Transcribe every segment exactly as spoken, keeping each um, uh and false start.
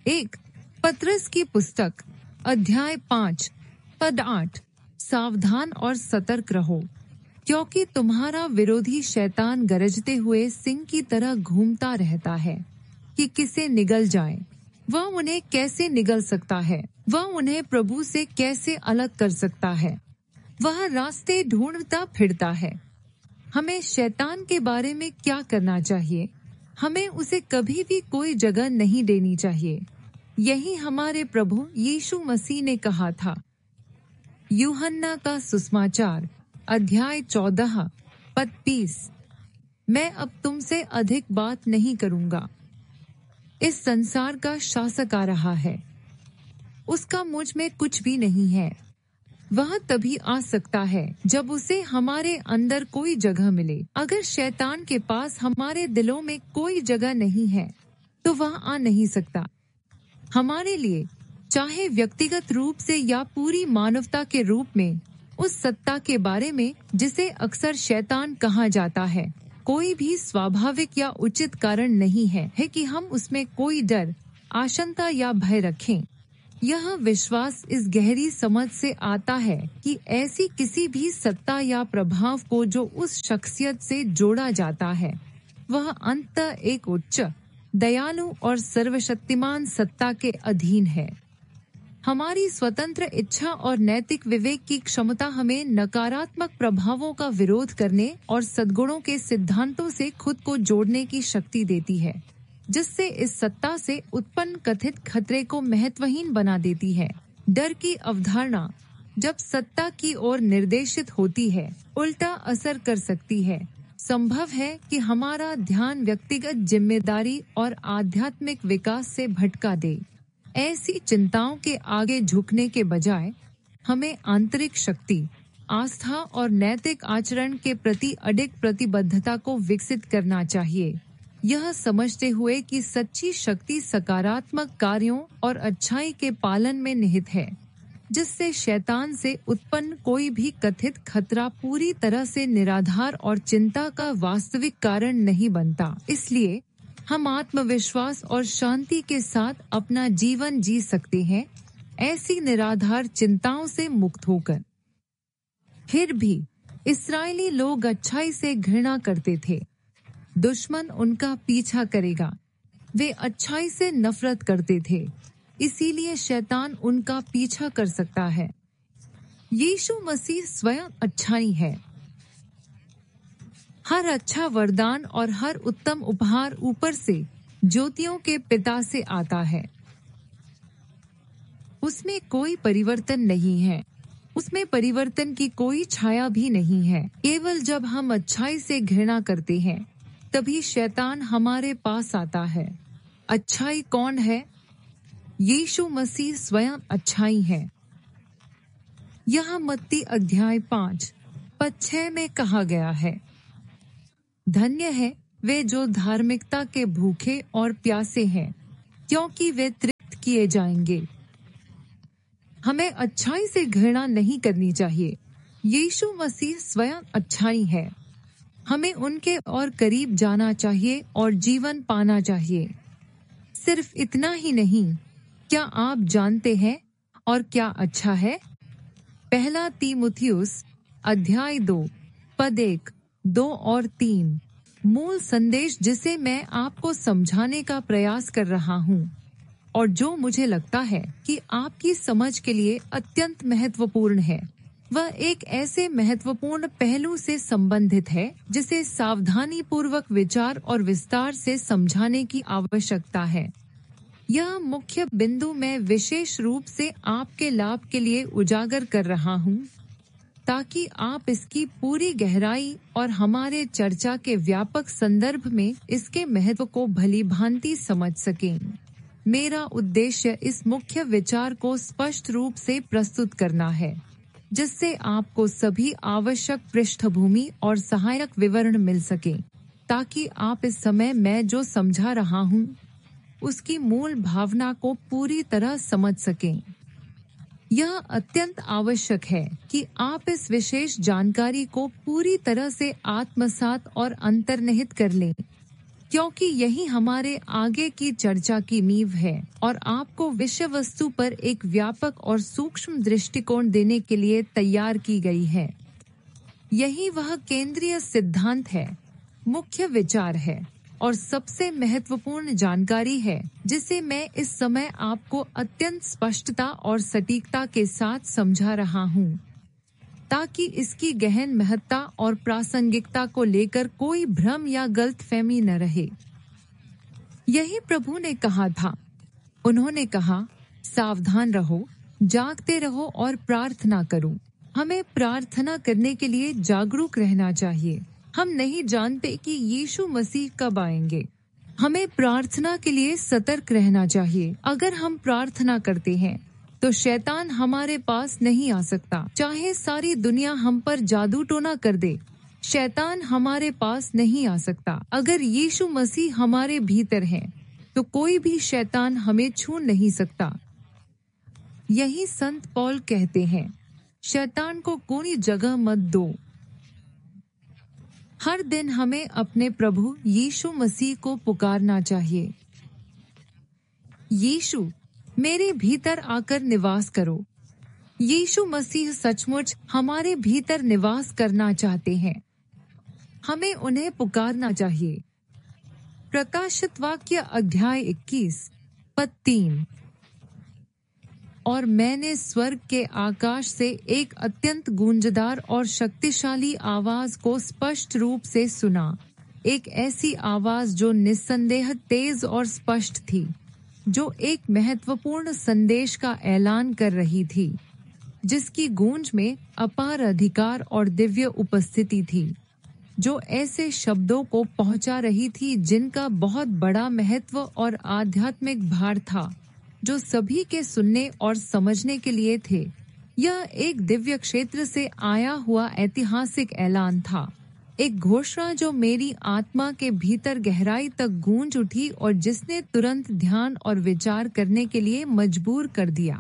एक पत्रस की पुस्तक अध्याय पाँच पद आठ। सावधान और सतर्क रहो, क्योंकि तुम्हारा विरोधी शैतान गरजते हुए सिंह की तरह घूमता रहता है कि किसे निगल जाए। वह उन्हें कैसे निगल सकता है? वह उन्हें प्रभु से कैसे अलग कर सकता है? वह रास्ते ढूंढता फिरता है। हमें शैतान के बारे में क्या करना चाहिए? हमें उसे कभी भी कोई जगह नहीं देनी चाहिए। यही हमारे प्रभु यीशु मसीह ने कहा था। यूहन्ना का सुसमाचार अध्याय चौदह पद बीस। मैं अब तुमसे अधिक बात नहीं करूंगा। इस संसार का शासक आ रहा है, उसका मुझ में कुछ भी नहीं है। वह तभी आ सकता है जब उसे हमारे अंदर कोई जगह मिले। अगर शैतान के पास हमारे दिलों में कोई जगह नहीं है तो वह आ नहीं सकता। हमारे लिए, चाहे व्यक्तिगत रूप से या पूरी मानवता के रूप में, उस सत्ता के बारे में जिसे अक्सर शैतान कहा जाता है, कोई भी स्वाभाविक या उचित कारण नहीं है, है कि हम उसमें कोई डर, आशंका या भय रखें। यह विश्वास इस गहरी समझ से आता है कि ऐसी किसी भी सत्ता या प्रभाव को जो उस शख्सियत से जोड़ा जाता है, वह अंततः एक उच्च, दयालु और सर्वशक्तिमान सत्ता के अधीन है। हमारी स्वतंत्र इच्छा और नैतिक विवेक की क्षमता हमें नकारात्मक प्रभावों का विरोध करने और सद्गुणों के सिद्धांतों से खुद को जोड़ने की शक्ति देती है, जिससे इस सत्ता से उत्पन्न कथित खतरे को महत्वहीन बना देती है। डर की अवधारणा, जब सत्ता की ओर निर्देशित होती है, उल्टा असर कर सकती है। संभव है कि हमारा ध्यान व्यक्तिगत जिम्मेदारी और आध्यात्मिक विकास से भटका दे। ऐसी चिंताओं के आगे झुकने के बजाय हमें आंतरिक शक्ति, आस्था और नैतिक आचरण के प्रति अडिग प्रतिबद्धता को विकसित करना चाहिए, यह समझते हुए कि सच्ची शक्ति सकारात्मक कार्यों और अच्छाई के पालन में निहित है, जिससे शैतान से उत्पन्न कोई भी कथित खतरा पूरी तरह से निराधार और चिंता का वास्तविक कारण नहीं बनता। इसलिए हम आत्मविश्वास और शांति के साथ अपना जीवन जी सकते हैं, ऐसी निराधार चिंताओं से मुक्त होकर। फिर भी इस्राएली लोग अच्छाई से घृणा करते थे। दुश्मन उनका पीछा करेगा। वे अच्छाई से नफरत करते थे, इसीलिए शैतान उनका पीछा कर सकता है। यीशु मसीह स्वयं अच्छाई है। हर अच्छा वरदान और हर उत्तम उपहार ऊपर से ज्योतियों के पिता से आता है। उसमें कोई परिवर्तन नहीं है, उसमें परिवर्तन की कोई छाया भी नहीं है। केवल जब हम अच्छाई से घृणा करते हैं, तभी शैतान हमारे पास आता है। अच्छाई कौन है? यीशु मसीह स्वयं अच्छाई है। यहाँ मत्ती अध्याय पाँच पद छह में कहा गया है, धन्य है वे जो धार्मिकता के भूखे और प्यासे हैं, क्योंकि वे तृप्त किए जाएंगे। हमें अच्छाई से घृणा नहीं करनी चाहिए। यीशु मसीह स्वयं अच्छाई है। हमें उनके और करीब जाना चाहिए और जीवन पाना चाहिए। सिर्फ इतना ही नहीं, क्या आप जानते हैं और क्या अच्छा है? पहला तीमुथियुस अध्याय दो पद एक, दो और तीन। मूल संदेश जिसे मैं आपको समझाने का प्रयास कर रहा हूँ और जो मुझे लगता है कि आपकी समझ के लिए अत्यंत महत्वपूर्ण है, वह एक ऐसे महत्वपूर्ण पहलू से संबंधित है जिसे सावधानी पूर्वक विचार और विस्तार से समझाने की आवश्यकता है। यह मुख्य बिंदु मैं विशेष रूप से आपके लाभ के लिए उजागर कर रहा हूँ, ताकि आप इसकी पूरी गहराई और हमारे चर्चा के व्यापक संदर्भ में इसके महत्व को भली भांति समझ सकें। मेरा उद्देश्य इस मुख्य विचार को स्पष्ट रूप से प्रस्तुत करना है, जिससे आपको सभी आवश्यक पृष्ठभूमि और सहायक विवरण मिल सके, ताकि आप इस समय मैं जो समझा रहा हूँ उसकी मूल भावना को पूरी तरह समझ सकें। यह अत्यंत आवश्यक है कि आप इस विशेष जानकारी को पूरी तरह से आत्मसात और अंतर्निहित कर लें। क्योंकि यही हमारे आगे की चर्चा की नींव है और आपको विषय वस्तु पर एक व्यापक और सूक्ष्म दृष्टिकोण देने के लिए तैयार की गई है। यही वह केंद्रीय सिद्धांत है, मुख्य विचार है और सबसे महत्वपूर्ण जानकारी है जिसे मैं इस समय आपको अत्यंत स्पष्टता और सटीकता के साथ समझा रहा हूँ, ताकि इसकी गहन महत्ता और प्रासंगिकता को लेकर कोई भ्रम या गलतफहमी न रहे। यही प्रभु ने कहा था। उन्होंने कहा, सावधान रहो, जागते रहो और प्रार्थना करो। हमें प्रार्थना करने के लिए जागरूक रहना चाहिए। हम नहीं जानते कि यीशु मसीह कब आएंगे। हमें प्रार्थना के लिए सतर्क रहना चाहिए। अगर हम प्रार्थना करते हैं तो शैतान हमारे पास नहीं आ सकता। चाहे सारी दुनिया हम पर जादू टोना कर दे, शैतान हमारे पास नहीं आ सकता। अगर यीशु मसीह हमारे भीतर है तो कोई भी शैतान हमें छू नहीं सकता। यही संत पौल कहते हैं, शैतान को कोई जगह मत दो। हर दिन हमें अपने प्रभु यीशु मसीह को पुकारना चाहिए। यीशु, मेरे भीतर आकर निवास करो। यीशु मसीह सचमुच हमारे भीतर निवास करना चाहते हैं। हमें उन्हें पुकारना चाहिए। प्रकाशित वाक्य अध्याय इक्कीस पद तीन। और मैंने स्वर्ग के आकाश से एक अत्यंत गूंजदार और शक्तिशाली आवाज को स्पष्ट रूप से सुना। एक ऐसी आवाज जो निस्संदेह तेज और स्पष्ट थी, जो एक महत्वपूर्ण संदेश का ऐलान कर रही थी, जिसकी गूंज में अपार अधिकार और दिव्य उपस्थिति थी, जो ऐसे शब्दों को पहुंचा रही थी जिनका बहुत बड़ा महत्व और आध्यात्मिक भार था, जो सभी के सुनने और समझने के लिए थे। यह एक दिव्य क्षेत्र से आया हुआ ऐतिहासिक ऐलान था, एक घोषणा जो मेरी आत्मा के भीतर गहराई तक गूंज उठी और जिसने तुरंत ध्यान और विचार करने के लिए मजबूर कर दिया।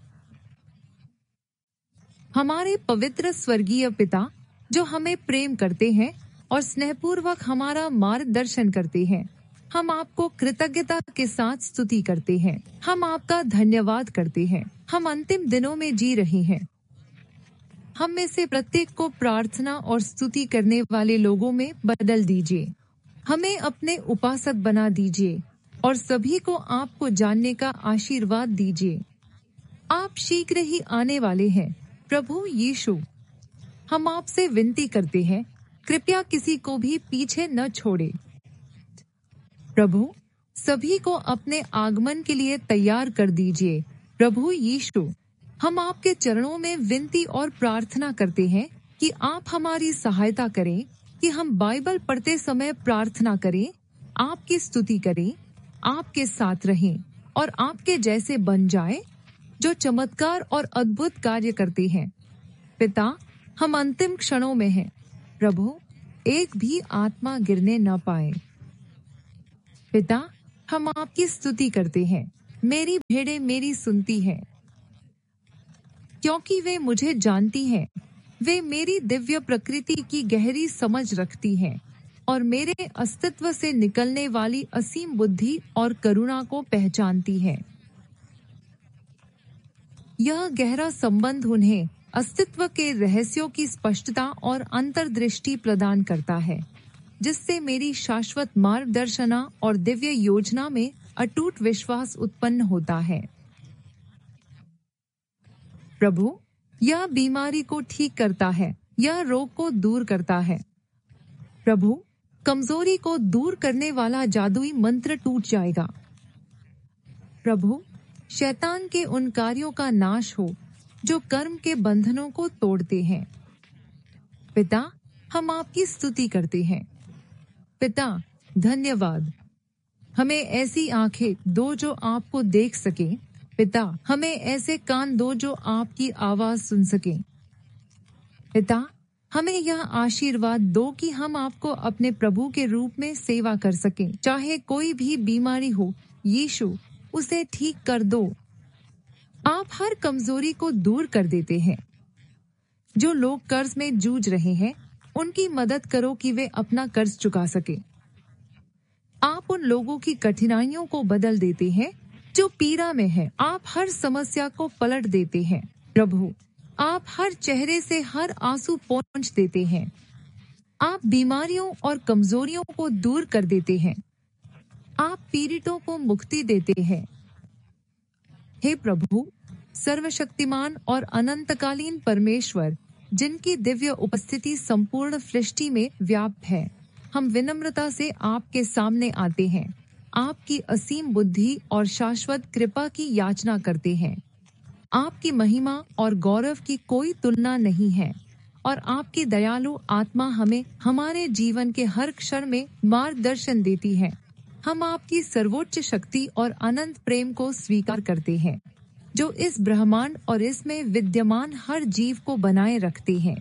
हमारे पवित्र स्वर्गीय पिता, जो हमें प्रेम करते हैं और स्नेहपूर्वक हमारा मार्गदर्शन करते हैं, हम आपको कृतज्ञता के साथ स्तुति करते हैं। हम आपका धन्यवाद करते हैं। हम अंतिम दिनों में जी रहे हैं। हम में से प्रत्येक को प्रार्थना और स्तुति करने वाले लोगों में बदल दीजिए। हमें अपने उपासक बना दीजिए और सभी को आपको जानने का आशीर्वाद दीजिए। आप शीघ्र ही आने वाले हैं। प्रभु यीशु, हम आपसे विनती करते हैं, कृपया किसी को भी पीछे न छोड़े। प्रभु, सभी को अपने आगमन के लिए तैयार कर दीजिए। प्रभु यीशु, हम आपके चरणों में विनती और प्रार्थना करते हैं कि आप हमारी सहायता करें कि हम बाइबल पढ़ते समय प्रार्थना करें, आपकी स्तुति करें, आपके साथ रहें और आपके जैसे बन जाए, जो चमत्कार और अद्भुत कार्य करते हैं। पिता, हम अंतिम क्षणों में हैं। प्रभु, एक भी आत्मा गिरने न पाए। पिता, हम आपकी स्तुति करते हैं। मेरी भेड़ें मेरी सुनती हैं, क्योंकि वे मुझे जानती हैं। वे मेरी दिव्य प्रकृति की गहरी समझ रखती हैं और मेरे अस्तित्व से निकलने वाली असीम बुद्धि और करुणा को पहचानती हैं। यह गहरा संबंध उन्हें अस्तित्व के रहस्यों की स्पष्टता और अंतर्दृष्टि प्रदान करता है, जिससे मेरी शाश्वत मार्गदर्शना और दिव्य योजना में अटूट विश्वास उत्पन्न होता है। प्रभु, यह बीमारी को ठीक करता है, यह रोग को दूर करता है। प्रभु, कमजोरी को दूर करने वाला जादुई मंत्र टूट जाएगा। प्रभु, शैतान के उन कार्यों का नाश हो जो कर्म के बंधनों को तोड़ते हैं। पिता, हम आपकी स्तुति करते हैं। पिता, धन्यवाद। हमें ऐसी आंखें दो जो आपको देख सके। पिता, हमें ऐसे कान दो जो आपकी आवाज सुन सके। पिता, हमें यह आशीर्वाद दो कि हम आपको अपने प्रभु के रूप में सेवा कर सकें। चाहे कोई भी बीमारी हो, यीशु, उसे ठीक कर दो। आप हर कमजोरी को दूर कर देते हैं। जो लोग कर्ज में जूझ रहे हैं, उनकी मदद करो कि वे अपना कर्ज चुका सके। आप उन लोगों की कठिनाइयों को बदल देते हैं जो पीड़ा में है। आप हर समस्या को पलट देते हैं प्रभु। आप हर चेहरे से हर आंसू पोंछ देते हैं। आप बीमारियों और कमजोरियों को दूर कर देते हैं। आप पीड़ितों को मुक्ति देते हैं। हे प्रभु, सर्वशक्तिमान और अनंतकालीन परमेश्वर, जिनकी दिव्य उपस्थिति संपूर्ण सृष्टि में व्याप्त है, हम विनम्रता से आपके सामने आते हैं। आपकी असीम बुद्धि और शाश्वत कृपा की याचना करते हैं। आपकी महिमा और गौरव की कोई तुलना नहीं है और आपकी दयालु आत्मा हमें हमारे जीवन के हर क्षण में मार्गदर्शन देती है। हम आपकी सर्वोच्च शक्ति और अनंत प्रेम को स्वीकार करते हैं, जो इस ब्रह्मांड और इसमें विद्यमान हर जीव को बनाए रखते हैं।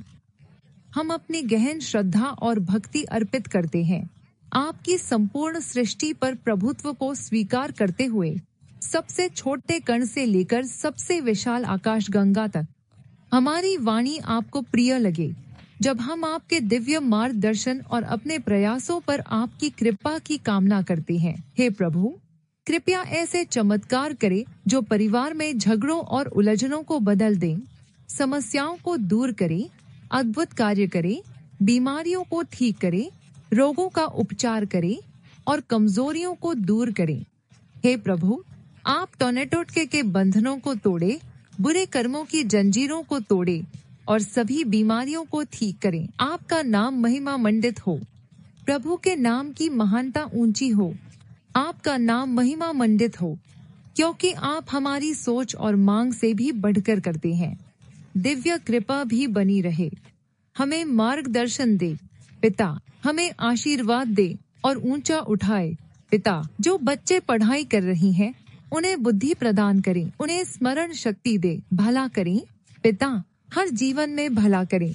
हम अपनी गहन श्रद्धा और भक्ति अर्पित करते हैं, आपकी संपूर्ण सृष्टि पर प्रभुत्व को स्वीकार करते हुए, सबसे छोटे कण से लेकर सबसे विशाल आकाश गंगा तक। हमारी वाणी आपको प्रिय लगे जब हम आपके दिव्य मार्गदर्शन और अपने प्रयासों पर आपकी कृपा की कामना करते हैं। हे प्रभु, कृपया ऐसे चमत्कार करें जो परिवार में झगड़ों और उलझनों को बदल दें, समस्याओं को दूर करें, अद्भुत कार्य करें, बीमारियों को ठीक करें, रोगों का उपचार करें और कमजोरियों को दूर करें। हे प्रभु, आप टोर्नेडो के बंधनों को तोड़े, बुरे कर्मों की जंजीरों को तोड़े और सभी बीमारियों को ठीक करें। आपका नाम महिमा मंडित हो। प्रभु के नाम की महानता ऊंची हो। आपका नाम महिमा मंडित हो, क्योंकि आप हमारी सोच और मांग से भी बढ़कर करते हैं। दिव्य कृपा भी बनी रहे। हमें मार्गदर्शन दे पिता, हमें आशीर्वाद दे और ऊंचा उठाए पिता। जो बच्चे पढ़ाई कर रही हैं, उन्हें बुद्धि प्रदान करें, उन्हें स्मरण शक्ति दे, भला करें पिता, हर जीवन में भला करें।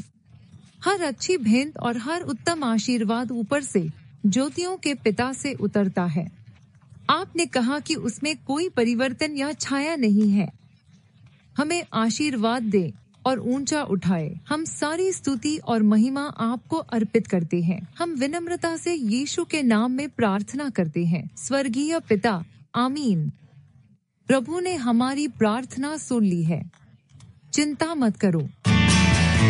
हर अच्छी भेंट और हर उत्तम आशीर्वाद ऊपर से ज्योतियों के पिता से उतरता है। आपने कहा कि उसमें कोई परिवर्तन या छाया नहीं है। हमें आशीर्वाद दे और ऊंचा उठाए। हम सारी स्तुति और महिमा आपको अर्पित करते हैं। हम विनम्रता से यीशु के नाम में प्रार्थना करते हैं। स्वर्गीय पिता, आमीन। प्रभु ने हमारी प्रार्थना सुन ली है। चिंता मत करो।